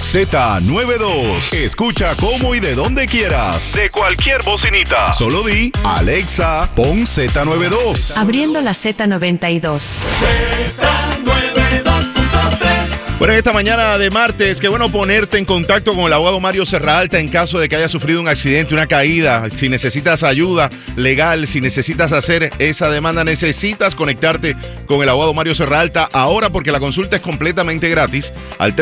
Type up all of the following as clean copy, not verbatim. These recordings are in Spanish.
Z92. Escucha cómo y de donde quieras. De cualquier bocinita. Solo di, Alexa, pon Z92. Abriendo la Z92. Bueno, en esta mañana de martes, qué bueno ponerte en contacto con el abogado Mario Serralta en caso de que haya sufrido un accidente, una caída. Si necesitas ayuda legal, si necesitas hacer esa demanda, necesitas conectarte con el abogado Mario Serralta ahora porque la consulta es completamente gratis al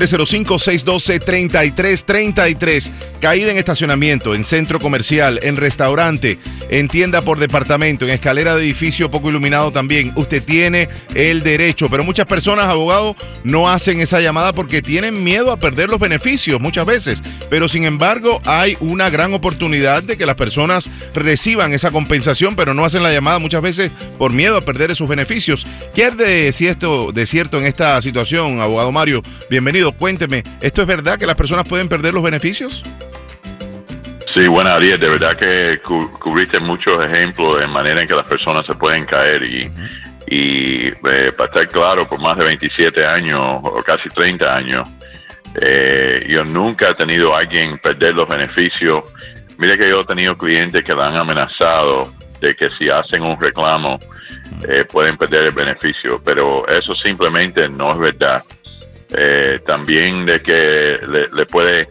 305-612-3333. Caída en estacionamiento, en centro comercial, en restaurante, en tienda por departamento, en escalera de edificio poco iluminado también. Usted tiene el derecho, pero muchas personas, abogado, no hacen esa llamada porque tienen miedo a perder los beneficios muchas veces, pero sin embargo hay una gran oportunidad de que las personas reciban esa compensación, pero no hacen la llamada muchas veces por miedo a perder esos beneficios. ¿Qué es de cierto en esta situación, abogado Mario? Bienvenido, cuénteme, ¿esto es verdad que las personas pueden perder los beneficios? Sí, bueno, Ariel, de verdad que cubriste muchos ejemplos de manera en que las personas se pueden caer y para estar claro, por más de 27 años o casi 30 años, yo nunca he tenido a alguien perder los beneficios. Mire que yo he tenido clientes que le han amenazado de que si hacen un reclamo pueden perder el beneficio, pero eso simplemente no es verdad. También de que le puede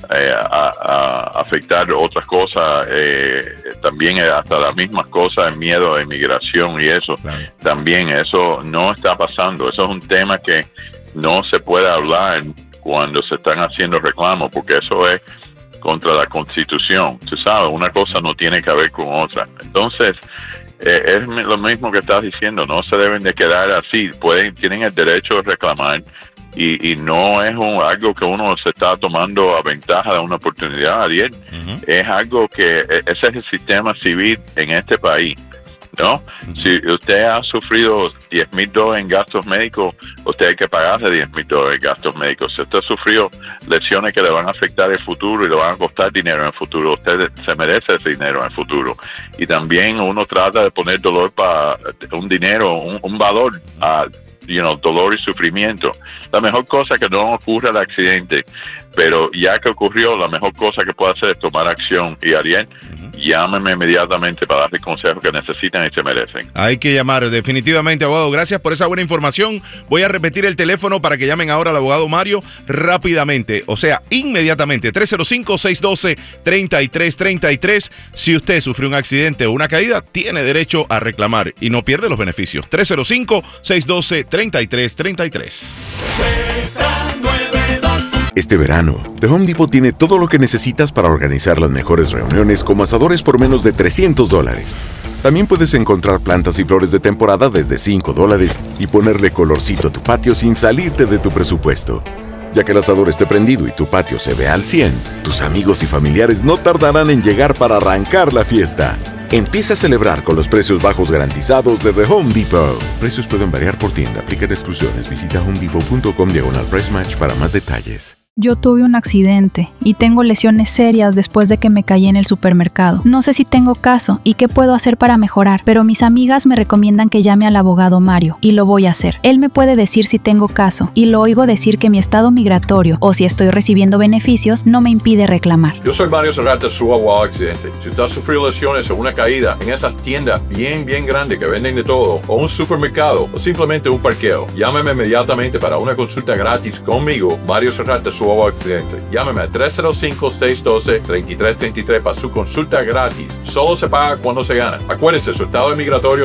afectar otras cosas, también hasta las mismas cosas, el miedo a inmigración y eso, claro. También eso no está pasando. Eso es un tema que no se puede hablar cuando se están haciendo reclamos, porque eso es contra la Constitución. Tú sabes, una cosa no tiene que ver con otra. Entonces, es lo mismo que estás diciendo, no se deben de quedar así, tienen el derecho de reclamar. Y no es algo que uno se está tomando a ventaja de una oportunidad, Ariel. Uh-huh. Es algo que ese es el sistema civil en este país, ¿no? Uh-huh. Si usted ha sufrido $10,000 en gastos médicos, usted hay que pagarle $10,000 en gastos médicos. Si usted ha sufrido lesiones que le van a afectar el futuro y le van a costar dinero en el futuro, usted se merece ese dinero en el futuro. Y también uno trata de poner dolor para un dinero, un valor a dolor y sufrimiento. La mejor cosa es que no ocurra el accidente, pero ya que ocurrió, la mejor cosa que puede hacer es tomar acción. Y Ariel, llámeme inmediatamente para darle consejos que necesitan y se merecen. Hay que llamar, definitivamente, abogado. Gracias por esa buena información. Voy a repetir el teléfono para que llamen ahora al abogado Mario rápidamente, o sea, inmediatamente. 305-612-3333. Si usted sufrió un accidente o una caída, tiene derecho a reclamar y no pierde los beneficios. 305-612-3333. Este verano, The Home Depot tiene todo lo que necesitas para organizar las mejores reuniones como asadores por menos de $300. También puedes encontrar plantas y flores de temporada desde $5 y ponerle colorcito a tu patio sin salirte de tu presupuesto. Ya que el asador esté prendido y tu patio se ve al 100, tus amigos y familiares no tardarán en llegar para arrancar la fiesta. Empieza a celebrar con los precios bajos garantizados de The Home Depot. Precios pueden variar por tienda, aplican exclusiones. Visita homedepot.com/price match para más detalles. Yo tuve un accidente y tengo lesiones serias después de que me caí en el supermercado. No sé si tengo caso y qué puedo hacer para mejorar, pero mis amigas me recomiendan que llame al abogado Mario y lo voy a hacer. Él me puede decir si tengo caso y lo oigo decir que mi estado migratorio o si estoy recibiendo beneficios no me impide reclamar. Yo soy Mario Serralta, su abogado accidente. Si usted ha sufrido lesiones o una caída en esas tiendas bien grandes que venden de todo, o un supermercado, o simplemente un parqueo, llámeme inmediatamente para una consulta gratis conmigo, Mario Serralta, su abogado accidente. Llámeme a 305-612-3333 para su consulta gratis. Solo se paga cuando se gana. Acuérdese, su estado migratorio